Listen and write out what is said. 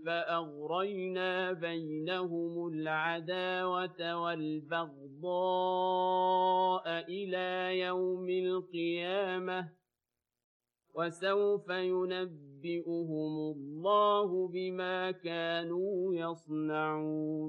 فأغرينا بينهم العداوة والبغضاء إلى يوم القيامة وسوف ينبئهم الله بما كانوا يصنعون